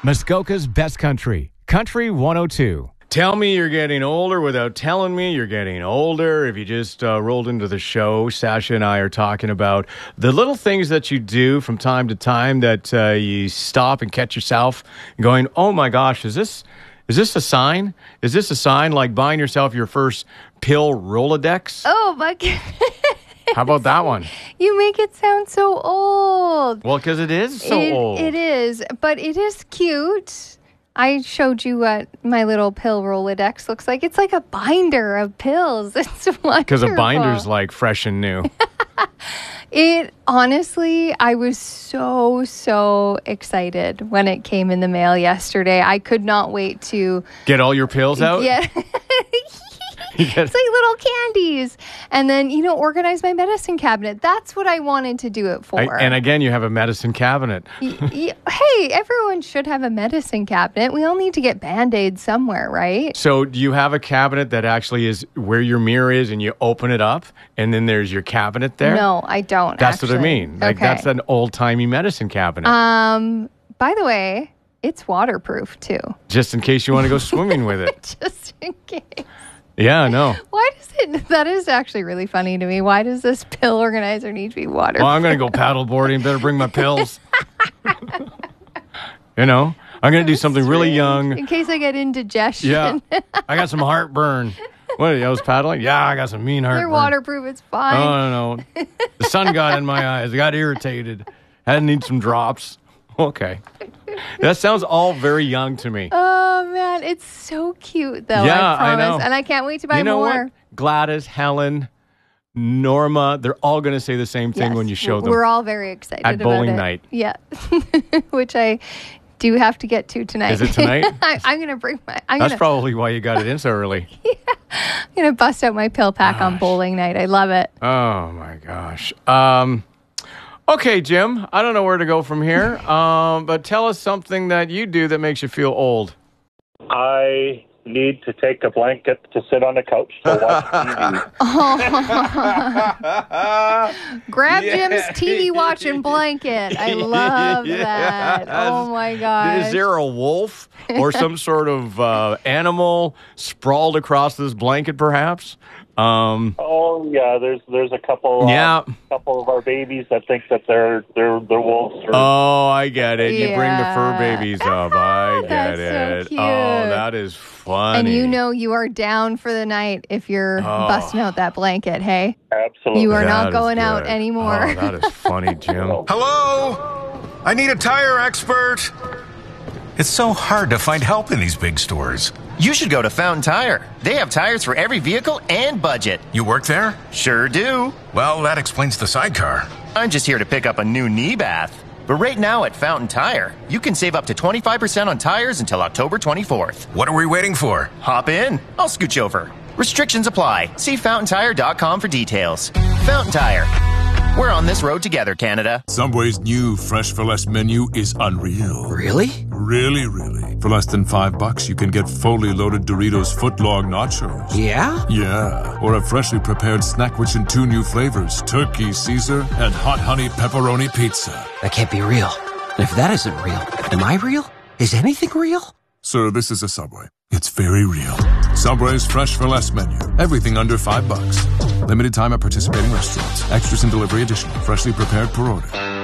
Muskoka's Best Country, Country 102. Tell me you're getting older without telling me you're getting older. If you just rolled into the show, Sasha and I are talking about the little things that you do from time to time that you stop and catch yourself going, oh my gosh, is this a sign? Is this a sign like buying yourself your first pill Rolodex? Oh my God. How about that one? You make it sound so old. Well, because it is so old. It is, but it is cute. I showed you what my little pill Rolodex looks like. It's like a binder of pills. It's wonderful. Because a binder's like fresh and new. Honestly, I was so excited when it came in the mail yesterday. I could not wait to get all your pills out? Yeah. It's like little candies. And then, organize my medicine cabinet. That's what I wanted to do it for. And again, you have a medicine cabinet. Hey, everyone should have a medicine cabinet. We all need to get Band-Aids somewhere, right? So do you have a cabinet that actually is where your mirror is and you open it up and then there's your cabinet there? No, I don't. That's what I mean. Like that's an old-timey medicine cabinet. By the way, it's waterproof too. Just in case you want to go swimming with it. Just in case. Yeah, no. Why does it? That is actually really funny to me. Why does this pill organizer need to be waterproof? Well, I'm going to go paddle boarding. Better bring my pills. I'm going to do something really young. In case I get indigestion. Yeah. I got some heartburn. What, I was paddling? Yeah, I got some mean heartburn. They're waterproof. It's fine. Oh, no. The sun got in my eyes. I got irritated. Had to need some drops. Okay. That sounds all very young to me. Oh, man. It's so cute, though. Yeah, I promise. I know. And I can't wait to buy more. You know what? Gladys, Helen, Norma, they're all going to say the same thing when you show them. We're all very excited at bowling about it. night. Yeah. Which I do have to get to tonight. Is it tonight? I'm going to bring my... That's probably why you got it in so early. Yeah. I'm going to bust out my pill pack on bowling night. I love it. Oh, my gosh. Okay, Jim, I don't know where to go from here, but tell us something that you do that makes you feel old. I need to take a blanket to sit on the couch to watch TV. Grab Jim's TV watching blanket. I love that. Oh, my gosh. Is there a wolf or some sort of animal sprawled across this blanket, perhaps? Oh yeah, there's a couple. Couple of our babies that think that they're wolves. Oh, I get it. You bring the fur babies up. I get it. So cute. Oh, that is funny. And you are down for the night if you're busting out that blanket. Hey, absolutely. You are not going out anymore. Oh, that is funny, Jim. Hello, I need a tire expert. It's so hard to find help in these big stores. You should go to Fountain Tire. They have tires for every vehicle and budget. You work there? Sure do. Well, that explains the sidecar. I'm just here to pick up a new knee bath. But right now at Fountain Tire, you can save up to 25% on tires until October 24th. What are we waiting for? Hop in. I'll scooch over. Restrictions apply. See fountaintire.com for details. Fountain Tire. We're on this road together, Canada. Subway's new Fresh for Less menu is unreal. Really? Really. For less than $5, you can get fully loaded Doritos footlong nachos. Yeah? Yeah. Or a freshly prepared snack which in 2 new flavors, turkey Caesar and hot honey pepperoni pizza. That can't be real. And if that isn't real, am I real? Is anything real? Sir, this is a Subway. It's very real. Subway's Fresh for Less menu. Everything under $5. Limited time at participating restaurants. Extras and delivery additional. Freshly prepared per order.